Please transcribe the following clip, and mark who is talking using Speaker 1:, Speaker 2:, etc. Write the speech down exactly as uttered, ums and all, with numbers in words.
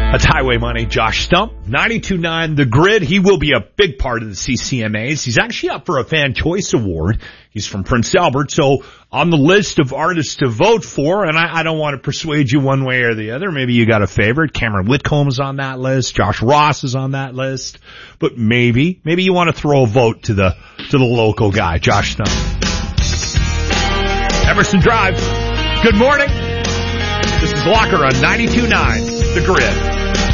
Speaker 1: That's Highway Money. Josh Stump, ninety-two point nine The Grid. He will be a big part of the C C M As. He's actually up for a Fan Choice Award. He's from Prince Albert, so on the list of artists to vote for, and I, I don't want to persuade you one way or the other. Maybe you got a favorite. Cameron Whitcomb's on that list. Josh Ross is on that list. But maybe, maybe you want to throw a vote to the, to the local guy, Josh Stump. Emerson Drive. Good morning. This is Locker on ninety-two point nine The Grid.